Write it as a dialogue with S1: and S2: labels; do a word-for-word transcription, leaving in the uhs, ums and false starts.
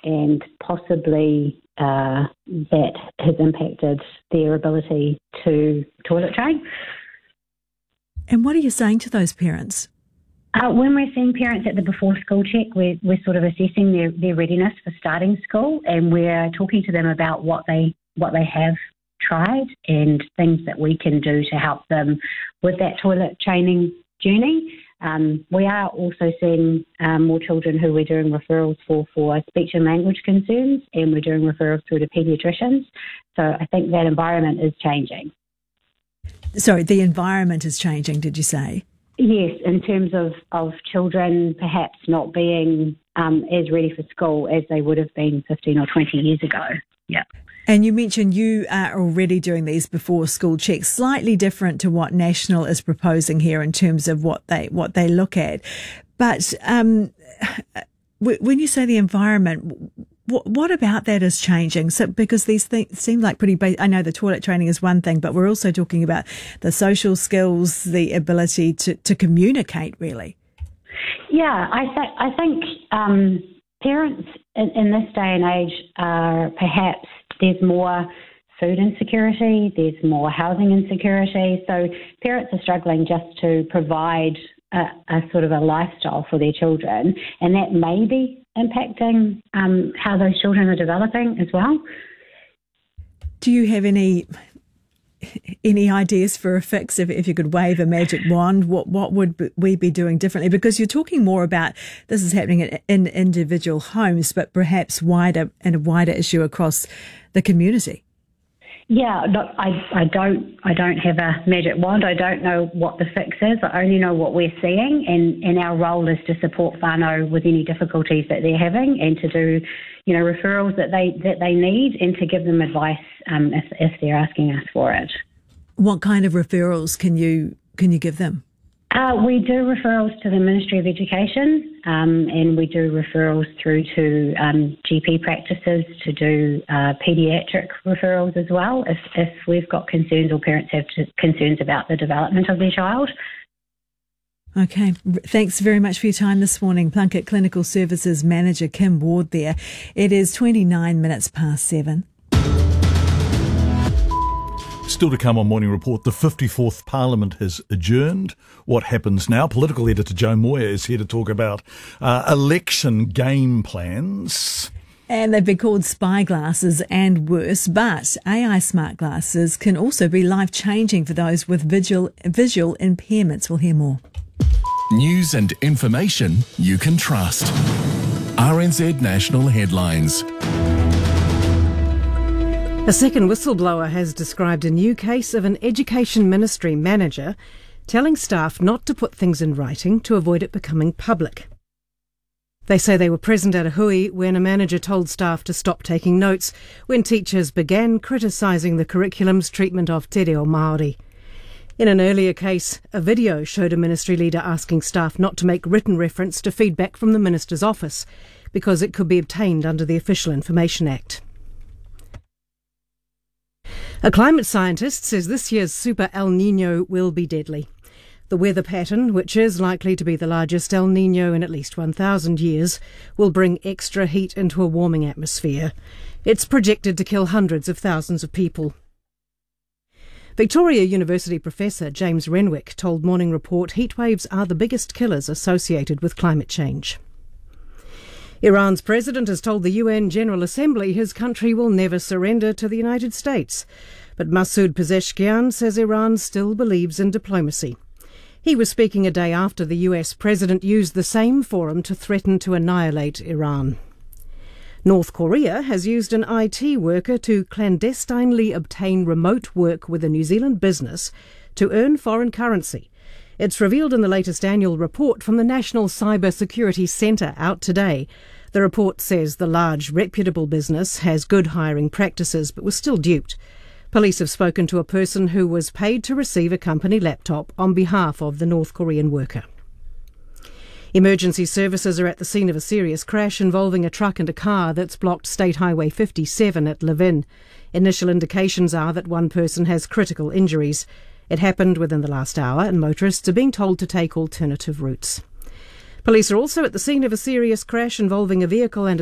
S1: and possibly uh, that has impacted their ability to toilet train.
S2: And what are you saying to those parents?
S1: Uh, when we're seeing parents at the before school check, we're, we're sort of assessing their, their readiness for starting school, and we're talking to them about what they what they have tried and things that we can do to help them with that toilet training journey. Um, we are also seeing um, more children who we're doing referrals for for speech and language concerns, and we're doing referrals through to paediatricians. So I think that environment is changing.
S2: Sorry, the environment is changing, did you say?
S1: Yes, in terms of, of children perhaps not being um, as ready for school as they would have been fifteen or twenty years ago. Yeah.
S2: And you mentioned you are already doing these before school checks, slightly different to what National is proposing here in terms of what they what they look at. But um, when you say the environment, what, what about that is changing? So because these things seem like pretty basic. I know the toilet training is one thing, but we're also talking about the social skills, the ability to, to communicate, really.
S1: Yeah, I, th- I think um, parents in, in this day and age are perhaps there's more food insecurity, there's more housing insecurity. So parents are struggling just to provide a, a sort of a lifestyle for their children, and that may be impacting um, how those children are developing as well.
S2: Do you have any any ideas for a fix? If, if you could wave a magic wand, what what would we be doing differently? Because you're talking more about this is happening in, in individual homes, but perhaps wider and a wider issue across the community.
S1: Yeah, look, I, I don't I don't have a magic wand. I don't know what the fix is. I only know what we're seeing, and, and our role is to support whānau with any difficulties that they're having, and to do, you know, referrals that they that they need, and to give them advice um, if if they're asking us for it.
S2: What kind of referrals can you can you give them?
S1: Uh, we do referrals to the Ministry of Education, um, and we do referrals through to um, G P practices to do uh, paediatric referrals as well, if, if we've got concerns or parents have concerns about the development of their child.
S2: Okay, thanks very much for your time this morning. Plunket Clinical Services Manager Kim Ward there. It is twenty-nine minutes past seven.
S3: Still to come on Morning Report, the fifty-fourth Parliament has adjourned. What happens now? Political editor Joe Moyer is here to talk about uh, election game plans.
S2: And they've been called spy glasses and worse, but A I smart glasses can also be life-changing for those with visual, visual impairments. We'll hear more.
S4: News and information you can trust. R N Z National Headlines.
S5: A second whistleblower has described a new case of an Education Ministry manager telling staff not to put things in writing to avoid it becoming public. They say they were present at a hui when a manager told staff to stop taking notes when teachers began criticising the curriculum's treatment of te reo Māori. In an earlier case, a video showed a ministry leader asking staff not to make written reference to feedback from the minister's office because it could be obtained under the Official Information Act. A climate scientist says this year's Super El Niño will be deadly. The weather pattern, which is likely to be the largest El Niño in at least one thousand years, will bring extra heat into a warming atmosphere. It's projected to kill hundreds of thousands of people. Victoria University professor James Renwick told Morning Report heatwaves are the biggest killers associated with climate change. Iran's president has told the U N General Assembly his country will never surrender to the United States. But Masoud Pezeshkian says Iran still believes in diplomacy. He was speaking a day after the U S president used the same forum to threaten to annihilate Iran. North Korea has used an I T worker to clandestinely obtain remote work with a New Zealand business to earn foreign currency. It's revealed in the latest annual report from the National Cyber Security Centre out today. The report says the large, reputable business has good hiring practices but was still duped. Police have spoken to a person who was paid to receive a company laptop on behalf of the North Korean worker. Emergency services are at the scene of a serious crash involving a truck and a car that's blocked State Highway fifty-seven at Levin. Initial indications are that one person has critical injuries. It happened within the last hour and motorists are being told to take alternative routes. Police are also at the scene of a serious crash involving a vehicle and a